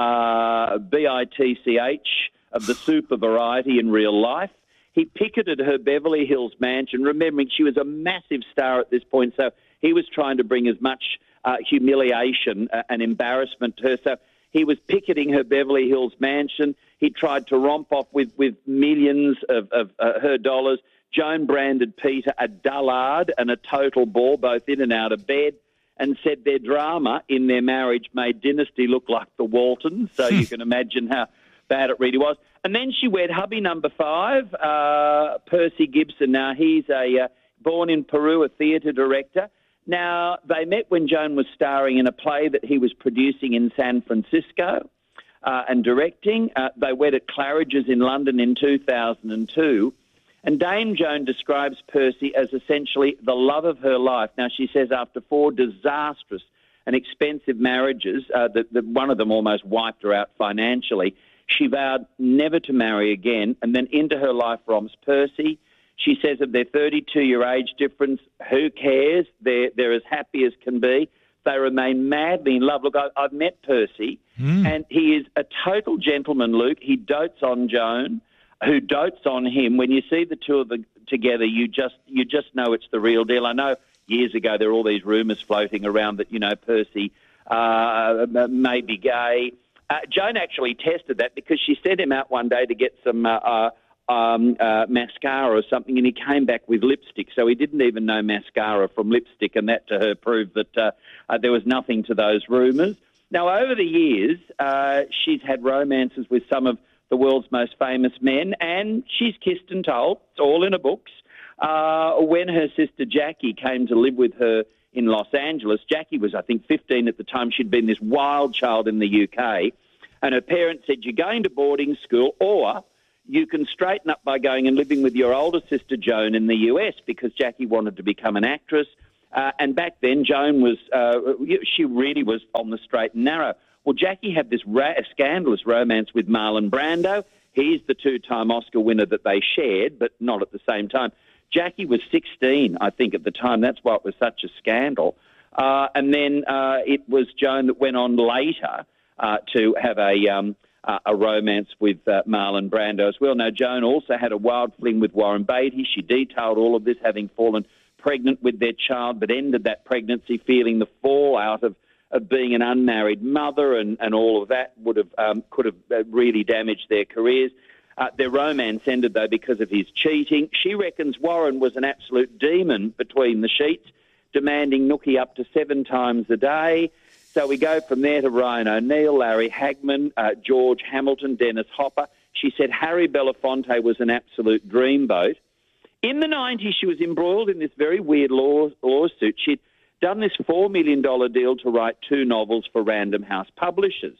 uh, B I T C H of the super variety in real life. He picketed her Beverly Hills mansion, remembering she was a massive star at this point, so he was trying to bring as much uh, humiliation uh, and embarrassment to her. So he was picketing her Beverly Hills mansion. He tried to romp off with, with millions of, of uh, her dollars. Joan branded Peter a dullard and a total bore, both in and out of bed, and said their drama in their marriage made Dynasty look like the Waltons, so you can imagine how bad it really was. And then she wed hubby number five, uh, Percy Gibson. Now, he's a uh, born in Peru, a theatre director. Now, they met when Joan was starring in a play that he was producing in San Francisco uh, and directing. Uh, they wed at Claridge's in London in two thousand two. And Dame Joan describes Percy as essentially the love of her life. Now, she says after four disastrous and expensive marriages, uh, that, that one of them almost wiped her out financially, She vowed never to marry again, and then into her life romps Percy. She says of their thirty-two-year age difference, who cares? They're, they're as happy as can be. They remain madly in love. Look, I, I've met Percy, Mm. and he is a total gentleman, Luke. He dotes on Joan, who dotes on him. When you see the two of them together, you just you just know it's the real deal. I know years ago there were all these rumours floating around that, you know, Percy uh, may be gay. Uh, Joan actually tested that because she sent him out one day to get some uh, uh, um, uh, mascara or something, and he came back with lipstick. So he didn't even know mascara from lipstick, and that to her proved that uh, uh, there was nothing to those rumours. Now, over the years, uh, she's had romances with some of the world's most famous men, and she's kissed and told. It's all in her books. Uh, when her sister Jackie came to live with her in Los Angeles, Jackie was, I think, fifteen at the time. She'd been this wild child in the U K, and her parents said, you're going to boarding school, or you can straighten up by going and living with your older sister Joan in the U S, because Jackie wanted to become an actress. Uh, and back then, Joan was, uh, she really was on the straight and narrow. Well, Jackie had this ra- scandalous romance with Marlon Brando. He's the two-time Oscar winner that they shared, but not at the same time. Jackie was sixteen, I think, at the time. That's why it was such a scandal. Uh, and then uh, it was Joan that went on later uh, to have a um, uh, a romance with uh, Marlon Brando as well. Now, Joan also had a wild fling with Warren Beatty. She detailed all of this, having fallen pregnant with their child, but ended that pregnancy feeling the fallout of, of being an unmarried mother, and, and all of that would have um, could have really damaged their careers. Uh, their romance ended, though, because of his cheating. She reckons Warren was an absolute demon between the sheets, demanding nookie up to seven times a day. So we go from there to Ryan O'Neill, Larry Hagman, uh, George Hamilton, Dennis Hopper. She said Harry Belafonte was an absolute dreamboat. In the nineties, she was embroiled in this very weird law, lawsuit. She'd done this four million dollars deal to write two novels for Random House Publishers.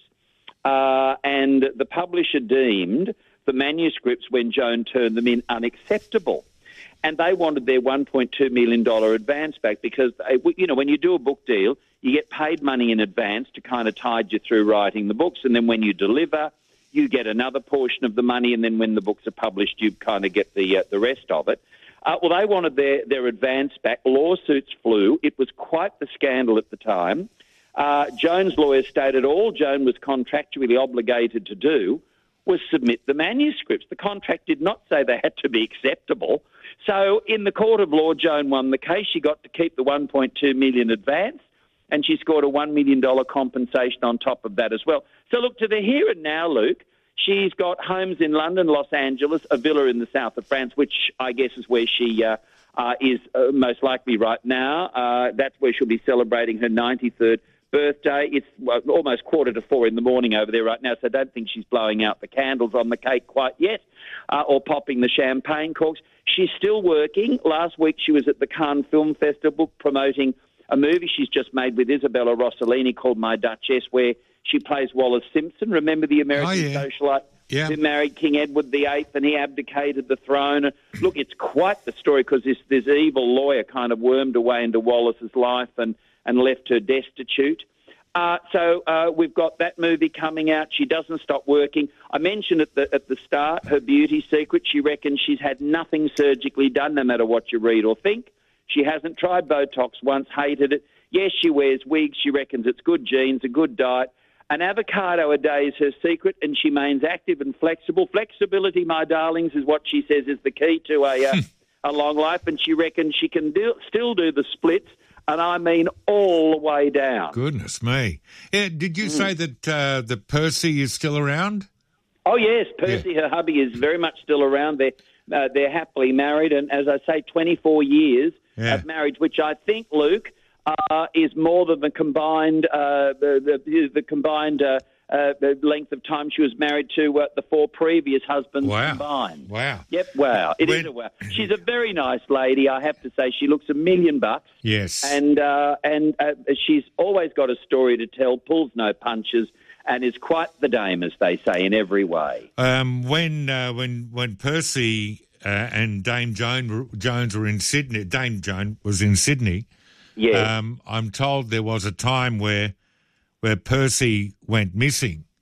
Uh, and the publisher deemed the manuscripts, when Joan turned them in, unacceptable. And they wanted their one point two million dollars advance back because, you know, when you do a book deal, you get paid money in advance to kind of tide you through writing the books. And then when you deliver, you get another portion of the money, and then when the books are published, you kind of get the uh, the rest of it. Uh, well, they wanted their, their advance back. Lawsuits flew. It was quite the scandal at the time. Uh, Joan's lawyer stated all Joan was contractually obligated to do was submit the manuscripts. The contract did not say they had to be acceptable. So in the court of law, Joan won the case. She got to keep the one point two million dollars advance, and she scored a one million dollars compensation on top of that as well. So look, to the here and now, Luke, she's got homes in London, Los Angeles, a villa in the south of France, which I guess is where she uh, uh, is uh, most likely right now. Uh, that's where she'll be celebrating her ninety-third birthday. It's well, almost quarter to four in the morning over there right now, so I don't think she's blowing out the candles on the cake quite yet uh, or popping the champagne corks. She's still working. Last week she was at the Cannes Film Festival promoting a movie she's just made with Isabella Rossellini called My Duchess, where she plays Wallace Simpson. Remember the American oh, yeah. socialite yeah. who married King Edward the Eighth and he abdicated the throne? And look, it's quite the story because this, this evil lawyer kind of wormed away into Wallace's life and, and left her destitute. Uh, so uh, we've got that movie coming out. She doesn't stop working. I mentioned at the, at the start her beauty secret. She reckons she's had nothing surgically done, no matter what you read or think. She hasn't tried Botox once, hated it. Yes, she wears wigs. She reckons it's good genes, a good diet. An avocado a day is her secret, and she remains active and flexible. Flexibility, my darlings, is what she says is the key to a uh, a long life, and she reckons she can do, still do the splits, and I mean all the way down. Goodness me. Yeah, did you mm. say that uh, the Percy is still around? Oh, yes. Percy, yeah. her hubby, is very much still around. They're, uh, they're happily married, and as I say, twenty-four years yeah. of marriage, which I think, Luke, Uh, is more than the combined uh, the, the, the combined uh, uh, the length of time she was married to uh, the four previous husbands wow. combined. Wow! Yep, wow! It when... is a wow. She's a very nice lady, I have to say. She looks a million bucks. Yes, and uh, and uh, she's always got a story to tell. Pulls no punches, and is quite the dame, as they say, in every way. Um, when uh, when when Percy uh, and Dame Joan Jones were in Sydney, Dame Joan was in Sydney. Yeah. Um, I'm told there was a time where where Percy went missing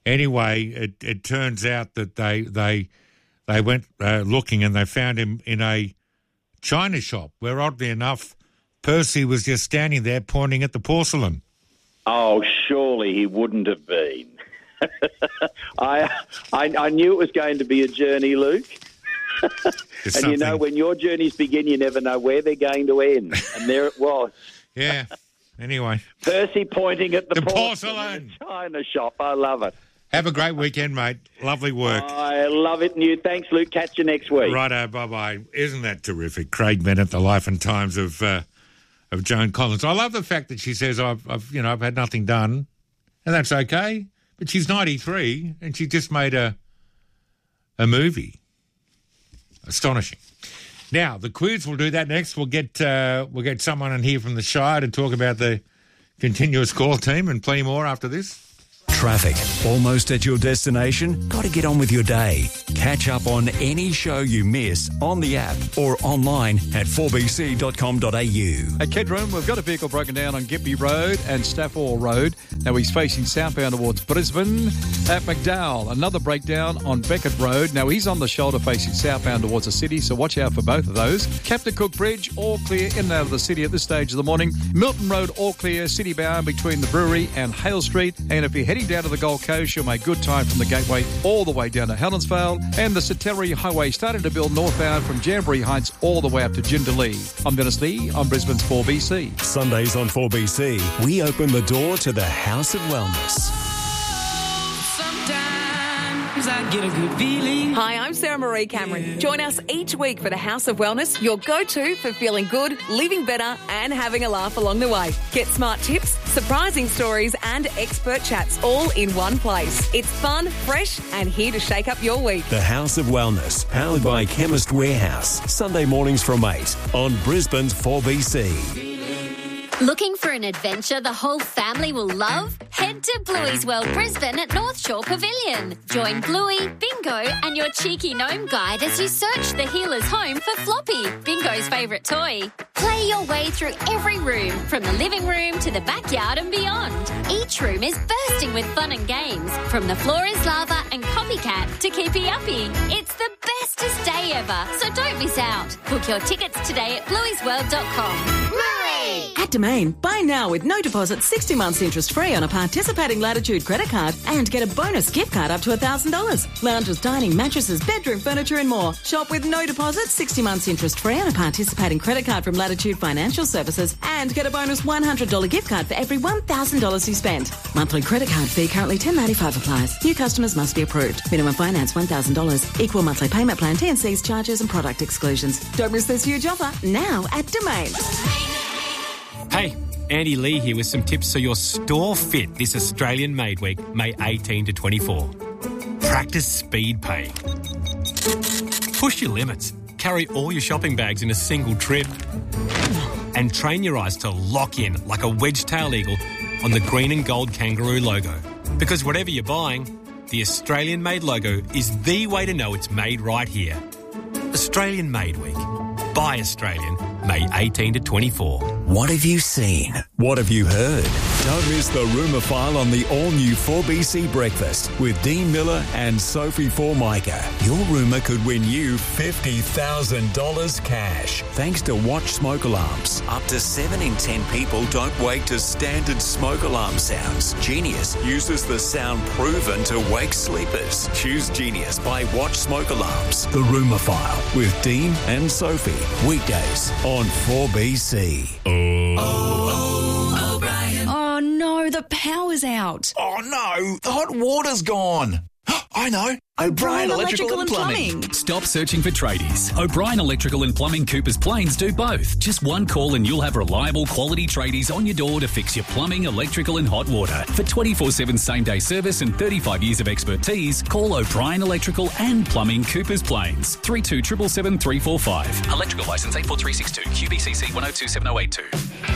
Anyway, it, it turns out that they they they went uh, looking and they found him in a china shop where, oddly enough, Percy was just standing there pointing at the porcelain. Oh, surely he wouldn't have been. I, I I knew it was going to be a journey, Luke. And something- you know, when your journeys begin, you never know where they're going to end. And there it was. Yeah. Anyway. Percy pointing at the, The porcelain, porcelain. in the china shop. I love it. Have a great weekend, mate. Lovely work. I love it. And you, thanks, Luke. Catch you next week. Righto, bye-bye. Isn't that terrific? Craig Bennett, the life and times of uh, of Joan Collins. I love the fact that she says, I've, I've, you know, I've had nothing done, and that's okay. But she's ninety-three, and she just made a a movie. Astonishing. Now, the quiz, we'll do that next. We'll get uh, we'll get someone in here from the Shire to talk about the continuous call team and plenty more after this. Traffic. Almost at your destination? Got to get on with your day. Catch up on any show you miss on the app or online at four b c dot com dot a u. At Kedron, we've got a vehicle broken down on Gippy Road and Stafford Road. Now he's facing southbound towards Brisbane. At McDowell, another breakdown on Beckett Road. Now he's on the shoulder facing southbound towards the city, so watch out for both of those. Captain Cook Bridge, all clear in and out of the city at this stage of the morning. Milton Road, all clear, city bound between the brewery and Hale Street. And if you're heading down to the Gold Coast, you'll make good time from the Gateway all the way down to Helensvale. And the Satellary Highway starting to build northbound from Jamboree Heights all the way up to Jindalee. I'm Dennis Lee on Brisbane's four B C. Sundays on four B C, we open the door to the House of Wellness. Sometimes I get a good feeling. Hi, I'm Sarah Marie Cameron. Join us each week for the House of Wellness, your go-to for feeling good, living better, and having a laugh along the way. Get smart tips, surprising stories, and expert chats all in one place. It's fun, fresh, and here to shake up your week. The House of Wellness, powered by Chemist Warehouse. Sunday mornings from eight on Brisbane's four B C. Looking for an adventure the whole family will love? Head to Bluey's World Brisbane at North Shore Pavilion. Join Bluey, Bingo and your cheeky gnome guide as you search the healer's home for Floppy, Bingo's favourite toy. Play your way through every room, from the living room to the backyard and beyond. Each room is bursting with fun and games, from the floor is lava and copycat to keepy uppy. It's the bestest day ever, so don't miss out. Book your tickets today at blueys world dot com. Hooray! At Domain, buy now with no deposit, sixty months interest free on a participating Latitude credit card and get a bonus gift card up to one thousand dollars. Lounges, dining, mattresses, bedroom furniture and more. Shop with no deposit, sixty months interest free on a participating credit card from Latitude Financial Services and get a bonus one hundred dollars gift card for every one thousand dollars you spend. Monthly credit card fee currently ten dollars ninety-five applies. New customers must be approved. Minimum finance one thousand dollars. Equal monthly payment plan, T and C's, charges and product exclusions. Don't miss this huge offer now at Domain. Hey, Andy Lee here with some tips so your store fit this Australian Made Week, May eighteenth to twenty-four. Practice speed paying. Push your limits. Carry all your shopping bags in a single trip. And train your eyes to lock in like a wedge-tailed eagle on the green and gold kangaroo logo. Because whatever you're buying, the Australian Made logo is the way to know it's made right here. Australian Made Week. Buy Australian, May eighteenth to twenty-four. What have you seen? What have you heard? Don't miss the Rumour File on the all-new four B C Breakfast with Dean Miller and Sophie Formica. Your rumour could win you fifty thousand dollars cash. Thanks to Watch Smoke Alarms. Up to seven in ten people don't wake to standard smoke alarm sounds. Genius uses the sound proven to wake sleepers. Choose Genius by Watch Smoke Alarms. The Rumour File with Dean and Sophie. Weekdays on four B C. Oh no, the power's out. Oh no, the hot water's gone. I know. O'Brien Electrical, and Plumbing. Stop searching for tradies. O'Brien Electrical and Plumbing Coopers Plains do both. Just one call and you'll have reliable quality tradies on your door to fix your plumbing, electrical and hot water. For twenty-four seven same-day service and thirty-five years of expertise, call O'Brien Electrical and Plumbing Coopers Plains. three two seven seven three four five. Electrical licence eight four three six two. Q B C C one oh two seven oh eight two.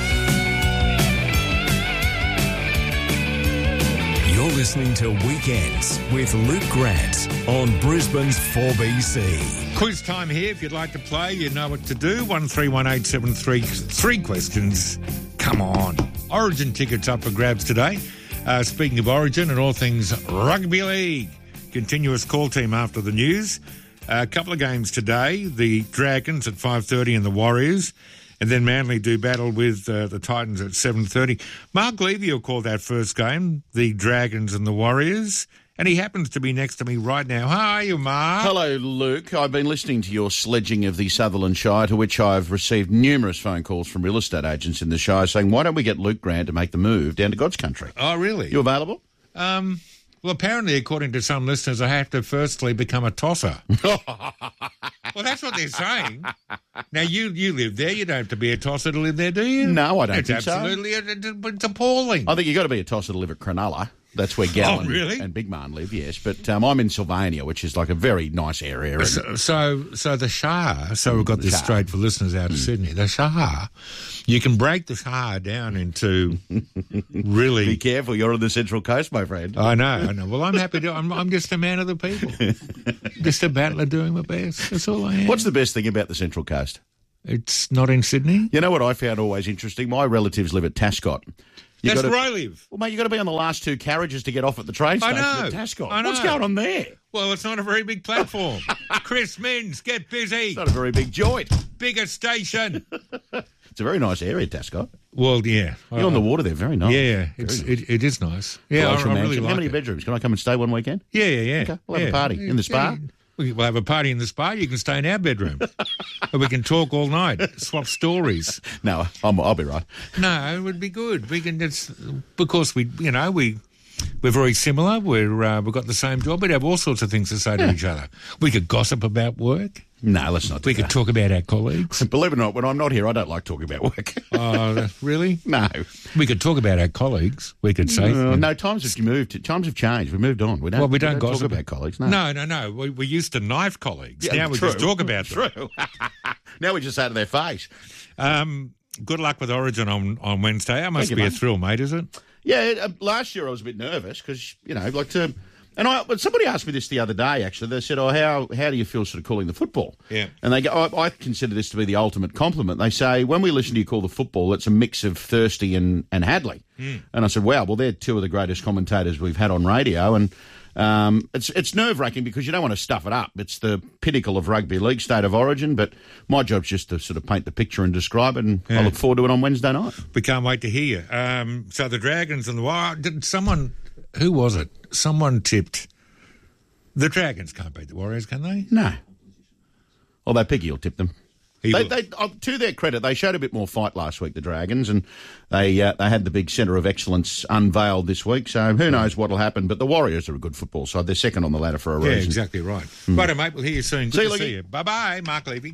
You're listening to Weekends with Luke Grant on Brisbane's four B C. Quiz time here. If you'd like to play, you know what to do. one three one eight seven three. Three questions. Come on. Origin tickets up for grabs today. Uh, speaking of Origin and all things rugby league, continuous call team after the news. A couple of games today, the Dragons at five thirty and the Warriors, and then Manly do battle with uh, the Titans at seven thirty. Mark Levy will call that first game, the Dragons and the Warriors, and he happens to be next to me right now. How are you, Mark? Hello, Luke. I've been listening to your sledging of the Sutherland Shire, to which I've received numerous phone calls from real estate agents in the Shire saying, why don't we get Luke Grant to make the move down to God's country? Oh, really? You available? Um... Well, apparently, according to some listeners, I have to firstly become a tosser. Well, that's what they're saying. Now, you you live there. You don't have to be a tosser to live there, do you? No, I don't it's think so. Absolutely, it's, it's appalling. I think you've got to be a tosser to live at Cronulla. That's where Gallen oh, really? and Big Man live, yes. But um, I'm in Sylvania, which is like a very nice area. And so, so, so the Shire, so we've got this Shire. straight for listeners out of Mm. Sydney. The Shire, you can break the Shire down into really... Be careful, you're on the Central Coast, my friend. I know, I know. Well, I'm happy to... I'm, I'm just a man of the people. Just a battler doing my best. That's all I am. What's the best thing about the Central Coast? It's not in Sydney. You know what I found always interesting? My relatives live at Tascott. You That's gotta, where I live. Well, mate, you've got to be on the last two carriages to get off at the train I station know. at Tascott. I know. What's going on there? Well, it's not a very big platform. Chris Minns, get busy. It's not a very big joint. Bigger station. It's a very nice area, Tascott. Well, yeah. You're on the water there. Very nice. Yeah, Very it's, nice. it, it is nice. Yeah, I, I Palatial really mansion. like How many it. bedrooms? Can I come and stay one weekend? Yeah, yeah, yeah. Okay, we'll have yeah. a party in the spa. Yeah. We'll have a party in the spa. You can stay in our bedroom. And we can talk all night, swap stories. No, I'm, I'll be right. No, it would be good. We can just, because we, you know, we, we're very similar. We're, uh, we've got the same job. We'd have all sorts of things to say to Yeah. each other. We could gossip about work. No, let's not do We that. could talk about our colleagues. Believe it or not, when I'm not here, I don't like talking about work. Oh, really? No. We could talk about our colleagues. We could say. No, no, times have moved. Times have changed. We've moved on. We don't, well, we don't, talk gossip about colleagues. No, No, no, no. We, we used to knife colleagues. Yeah, now we true. just talk about them. True. Now we just say to their face. Um, good luck with Origin on, on Wednesday. That must Thank be you, a mate. thrill, mate, is it? Yeah, uh, last year I was a bit nervous because, you know, like to... And I, but somebody asked me this the other day, actually. They said, oh, how how do you feel sort of calling the football? Yeah. And they go, I, I consider this to be the ultimate compliment. They say, when we listen to you call the football, it's a mix of Thirsty and, and Hadley. Mm. And I said, wow, well, they're two of the greatest commentators we've had on radio. And um, it's it's nerve-wracking because you don't want to stuff it up. It's the pinnacle of rugby league, state of origin. But my job's just to sort of paint the picture and describe it. And Yeah. I look forward to it on Wednesday night. We can't wait to hear you. Um, so the Dragons and the War. Did someone, who was it? Someone tipped. The Dragons can't beat the Warriors, can they? No. Although Piggy will tip them. He They, will. they, uh, to their credit, they showed a bit more fight last week, the Dragons, and they uh, they had the big centre of excellence unveiled this week. So who knows what'll happen? But the Warriors are a good football side. They're second on the ladder for a Yeah, reason. exactly right. Mm. Righto, mate. We'll hear you soon. Good See you, to Lucky. see you. Bye-bye, Mark Levy.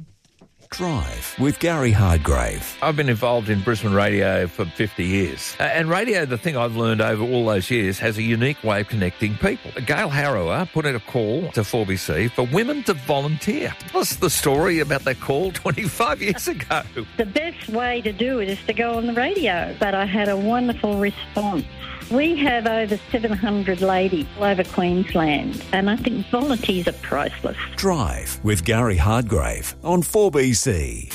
Drive with Gary Hardgrave. I've been involved in Brisbane radio for fifty years. Uh, and radio, the thing I've learned over all those years, has a unique way of connecting people. Gail Harrower put in a call to four B C for women to volunteer. What's the story about that call twenty-five years ago? The best way to do it is to go on the radio. But I had a wonderful response. We have over seven hundred ladies all over Queensland, and I think volunteers are priceless. Drive with Gary Hardgrave on four B C.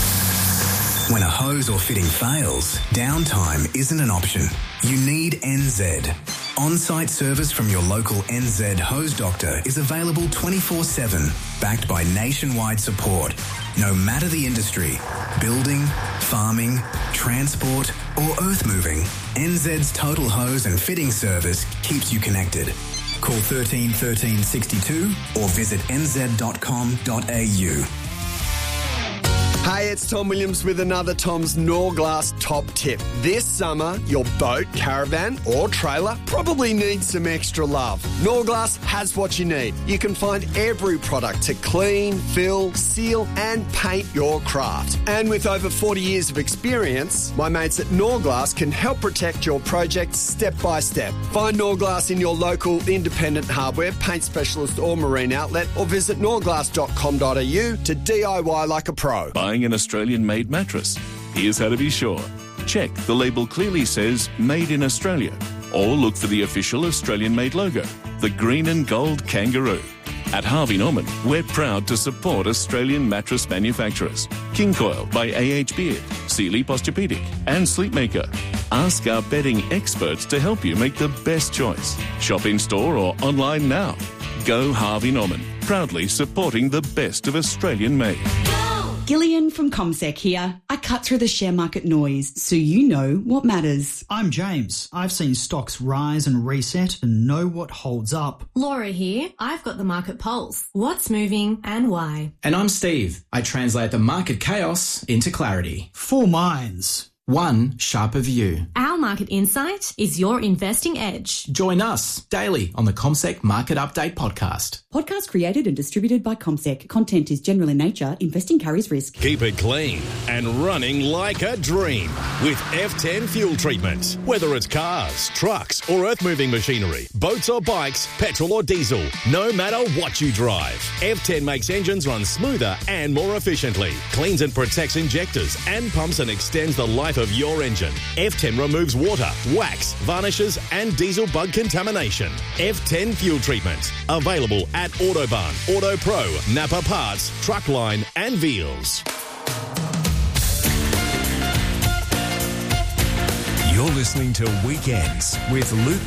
When a hose or fitting fails, downtime isn't an option. You need N Z. On-site service from your local N Z hose doctor is available twenty-four seven, backed by nationwide support. No matter the industry, building, farming, transport or earth moving, N Z's total hose and fitting service keeps you connected. Call thirteen thirteen sixty-two or visit n z dot com dot a u. Hey, it's Tom Williams with another Tom's Norglass top tip. This summer, your boat, caravan or trailer probably needs some extra love. Norglass has what you need. You can find every product to clean, fill, seal and paint your craft. And with over forty years of experience, my mates at Norglass can help protect your project step by step. Find Norglass in your local independent hardware, paint specialist or marine outlet, or visit norglass dot com dot a u to D I Y like a pro. Buying an Australian-made mattress? Here's how to be sure. Check the label clearly says Made in Australia, or look for the official Australian-made logo, the green and gold kangaroo. At Harvey Norman, we're proud to support Australian mattress manufacturers. King Coil by A H Beard, Sealy Posturepedic and Sleepmaker. Ask our betting experts to help you make the best choice. Shop in store or online now. Go Harvey Norman, proudly supporting the best of Australian made. Gillian from CommSec here. I cut through the share market noise so you know what matters. I'm James. I've seen stocks rise and reset and know what holds up. Laura here. I've got the market pulse. What's moving and why? And I'm Steve. I translate the market chaos into clarity. Four minds. One sharper view. Our market insight is your investing edge. Join us daily on the CommSec Market Update podcast. Podcast created and distributed by CommSec. Content is general in nature. Investing carries risk. Keep it clean and running like a dream with F ten fuel treatment. Whether it's cars, trucks or earth-moving machinery, boats or bikes, petrol or diesel, no matter what you drive, F ten makes engines run smoother and more efficiently, cleans and protects injectors and pumps and extends the life of your engine. F ten removes water, wax, varnishes and diesel bug contamination. F ten fuel treatment. Available at Autobahn, Auto Pro, Napa Parts, Truckline and Veals. You're listening to Weekends with Luke